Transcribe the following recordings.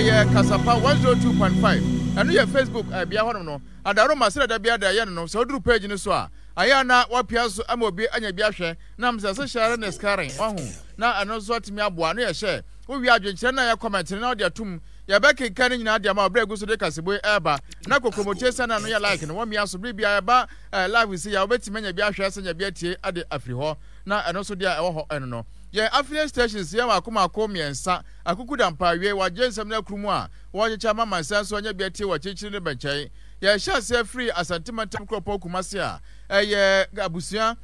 Kasapa 102.5 and your Facebook bia hono no adaro masira da bia da ye no so duru page ni so a aya na wapia so amobi anya bia hwe na mse so share na scaring ohu na ano so atimi aboa no ye share wo wi adwenkyere na ye comment na odi atum ya beke kan nyina ade ma obregu so de kasebo eba na kokomotie sana no ya like no wo mia so bia ya ba live si ya obetimi anya bia hwe asa nya bia tie ade afri ho na ano so dia ewo ho eno no ye affiliate stations ya makoma akomiensa akukuda mpawe wa jensam na krumu a wo nyecha mama sanso anya bia tie wa chichiri ne benchai ye sha se free asantimental kropo kumase a ye abusia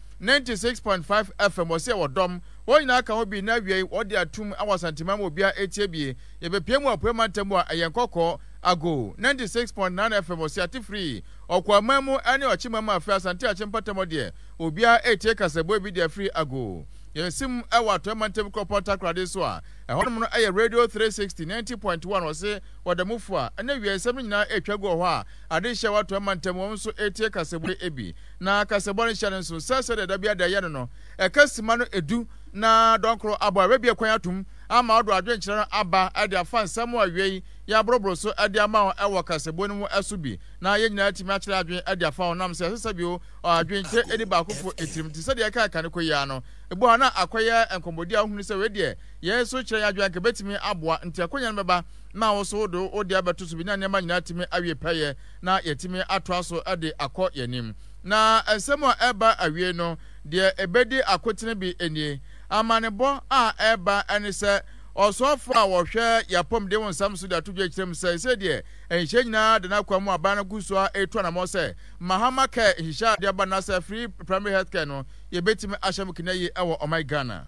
96.5 FM wose wodom wo nyina ka ho bi na wie wo de atum awasantimam obia etiebie ye bepiemu apoemantamu a ye nkokọ ago 96.9 FM wose ati free okwamamu ani ochimama afi asanti achimpatam de obia etie kasebo bi de free ago yesim ewa to mantem kopota krade so a ehonum no aye radio 360 90.1 wose wadamufu a na wie sem nyina etwago ho a ade hye wa to mantem won so etie kasebo ebi na kasebo no hye nso sese da bia da ye no ekasima no edu na donkro abo abebi kwan atum ama odo adwenkyere aba ade afa nsam awie ya brobro so ade ama ewo kasebo no mu asubi na ye nyina atimi akere adwen ade afa onam se sese bio adwenkyere edi ba akofo etirim ti se de ka kan ko ya no ebo na akoye enkombodi ahunu se we de ye so kire ya adwen ka betimi aboa nti akonya no beba na wo so do odi abeto so bi na nema nyina atimi awie paye na yetimi ato so ade akọ yanim na esemo eba awie no de ebedi akotene bi enie amanebo a eba anise osofo a wo hwe yapom de won samso da tudwe kirem se de enhye nyina de na kwamu abana guso a etu na mo se mahama ka hisha de aba na se free primary health care no ye betimi ahyem kinayi ewo omai Ghana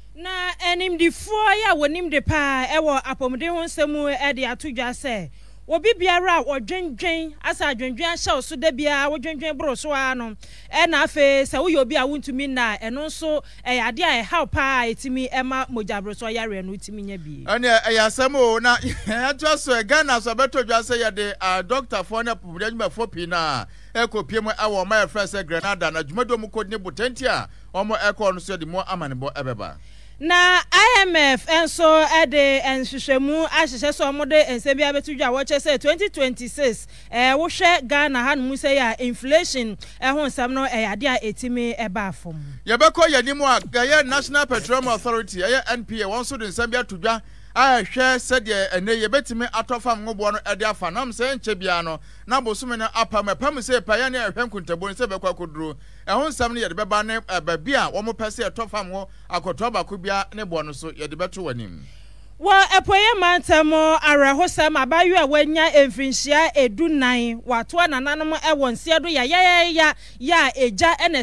na enim di fo ya wonim de pa ewo apomde ho nsemu e de atudwa se obi biara odwendwen asa adwendwen ahya so da bia odwendwen bro so ano e na afa se wo obi a wontumi na eno so e ade a how pa etimi ema mojabro so yare no utimi nya bi ane e yasemo na atwa so Ghana so betodwa se ye de doctor for na problem for pina ekopiem awo my friend say Grenada na dwumado mu kodi ne botenti a omo eko no so de mo amanebo ebeba na IMF enso ede enhwehwemu ahyehye so omode ensebia betudwa wo chese 2026 wo hwe Ghana hanum say ya inflation ho nsam no ade a etimi eba afom ye beko yanimu a ye National Petroleum Authority ye NPA won so de nsambia tudwa ahwe sede ene ye betimi atofam ngobo no ede afa nam se nche bia no na bosume na apam se pa ya na ehwe nkuntabo se bekwa koduro ehon nsam ne ye de beba ne babi a wo mo pese atofam wo akoto bako bia ne bo no so ye de beto wanim wa epoye mantamo arahosam abayu a wanya emfinhia edunan wato nananom ewon siedo ya eja